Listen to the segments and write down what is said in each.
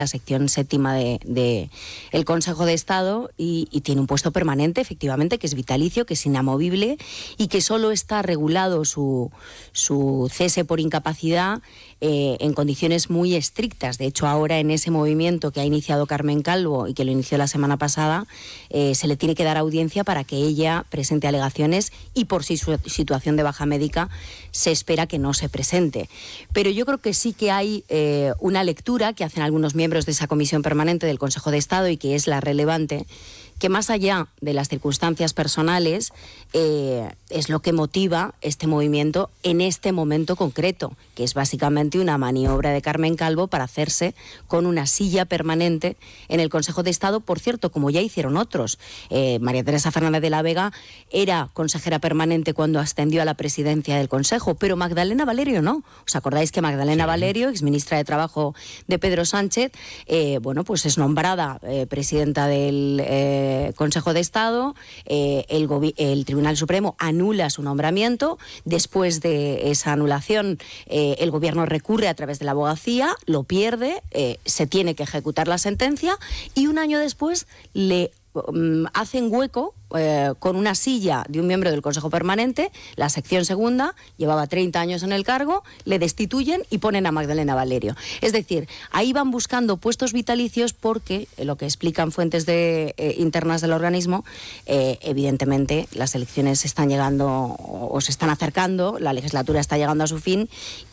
la sección séptima de el Consejo de Estado y tiene un puesto permanente, efectivamente, que es vitalicio, que es inamovible y que solo está regulado su cese por incapacidad en condiciones muy estrictas. De hecho, ahora en ese movimiento que ha iniciado Carmen Calvo y que lo inició la semana pasada, se le tiene que dar audiencia para que ella presente alegaciones y por si su situación de baja médica se espera que no se presente. Pero yo creo que sí que hay una lectura que hacen algunos miembros de esa comisión permanente del Consejo de Estado y que es la relevante, que más allá de las circunstancias personales es lo que motiva este movimiento en este momento concreto, que es básicamente una maniobra de Carmen Calvo para hacerse con una silla permanente en el Consejo de Estado, por cierto, como ya hicieron otros. María Teresa Fernández de la Vega era consejera permanente cuando ascendió a la presidencia del Consejo, pero Magdalena Valerio no. ¿Os acordáis que Magdalena Valerio, exministra de Trabajo de Pedro Sánchez, pues es nombrada presidenta del Consejo de Estado, el Tribunal Supremo anula su nombramiento, después de esa anulación el gobierno recurre a través de la abogacía, lo pierde, se tiene que ejecutar la sentencia y un año después le hacen hueco con una silla de un miembro del Consejo Permanente, la sección segunda, llevaba 30 años en el cargo, le destituyen y ponen a Magdalena Valerio. Es decir, ahí van buscando puestos vitalicios porque, lo que explican fuentes internas del organismo, evidentemente las elecciones están llegando o se están acercando, la legislatura está llegando a su fin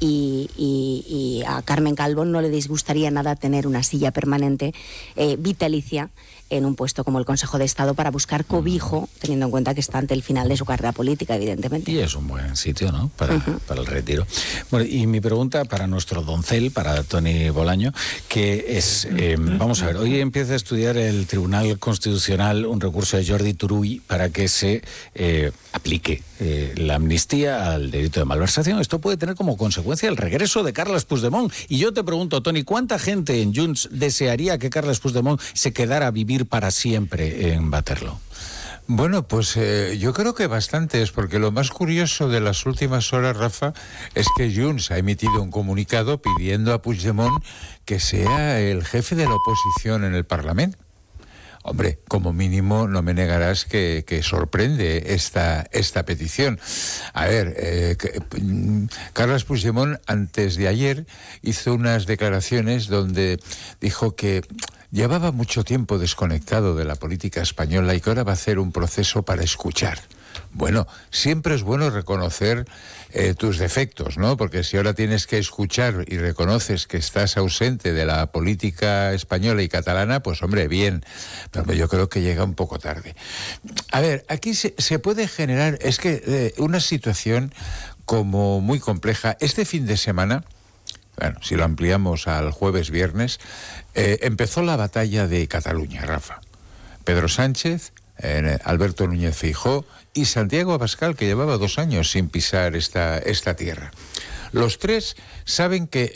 y a Carmen Calvo no le disgustaría nada tener una silla permanente vitalicia en un puesto como el Consejo de Estado para buscar cobijo, teniendo en cuenta que está ante el final de su carrera política, evidentemente. Y es un buen sitio, ¿no?, para el retiro. Bueno, y mi pregunta para nuestro doncel, para Toni Bolaño, que es, vamos a ver, hoy empieza a estudiar el Tribunal Constitucional un recurso de Jordi Turull para que se aplique la amnistía al delito de malversación. Esto puede tener como consecuencia el regreso de Carles Puigdemont. Y yo te pregunto, Toni, ¿cuánta gente en Junts desearía que Carles Puigdemont se quedara a vivir para siempre en Waterloo? Bueno, pues yo creo que bastantes, porque lo más curioso de las últimas horas, Rafa, es que Junts ha emitido un comunicado pidiendo a Puigdemont que sea el jefe de la oposición en el Parlamento. Hombre, como mínimo no me negarás que sorprende esta petición. A ver, Carles Puigdemont antes de ayer hizo unas declaraciones donde dijo que llevaba mucho tiempo desconectado de la política española y que ahora va a hacer un proceso para escuchar. Bueno, siempre es bueno reconocer tus defectos, ¿no? Porque si ahora tienes que escuchar y reconoces que estás ausente de la política española y catalana, pues hombre, bien, pero yo creo que llega un poco tarde. A ver, aquí se puede generar, es que una situación como muy compleja. Este fin de semana, bueno, si lo ampliamos al jueves-viernes, empezó la batalla de Cataluña, Rafa. Pedro Sánchez, Alberto Núñez Feijóo y Santiago Abascal, que llevaba 2 años sin pisar esta tierra. Los tres saben que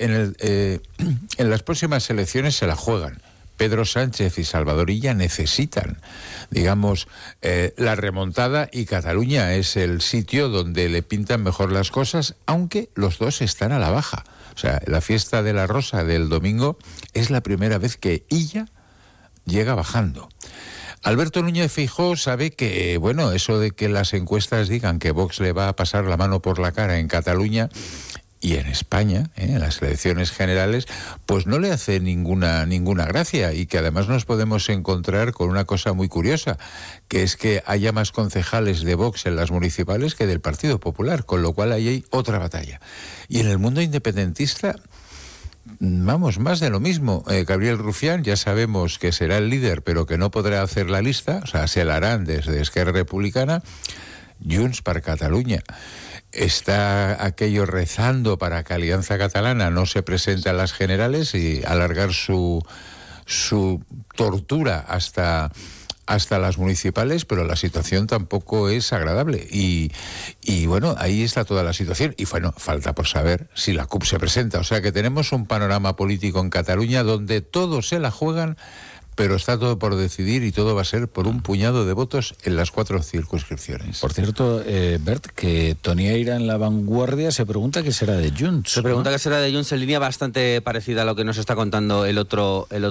en las próximas elecciones se la juegan. Pedro Sánchez y Salvador Illa necesitan, digamos, la remontada, y Cataluña es el sitio donde le pintan mejor las cosas, aunque los dos están a la baja. O sea, la fiesta de la Rosa del domingo es la primera vez que Illa llega bajando. Alberto Núñez Feijóo sabe que, bueno, eso de que las encuestas digan que Vox le va a pasar la mano por la cara en Cataluña y en España, en las elecciones generales, pues no le hace ninguna gracia, y que además nos podemos encontrar con una cosa muy curiosa, que es que haya más concejales de Vox en las municipales que del Partido Popular, con lo cual ahí hay otra batalla. Y en el mundo independentista, vamos, más de lo mismo. Gabriel Rufián ya sabemos que será el líder, pero que no podrá hacer la lista, o sea, se la harán desde Esquerra Republicana. Junts per Catalunya está aquello rezando para que Alianza Catalana no se presente a las generales y alargar su tortura hasta las municipales, pero la situación tampoco es agradable. Y bueno, ahí está toda la situación. Y bueno, falta por saber si la CUP se presenta. O sea que tenemos un panorama político en Cataluña donde todos se la juegan pero está todo por decidir y todo va a ser por un puñado de votos en las 4 circunscripciones. Por cierto, Bert, que Tony Eira en La Vanguardia se pregunta qué será de Junts. Se pregunta qué será de Junts en línea bastante parecida a lo que nos está contando el otro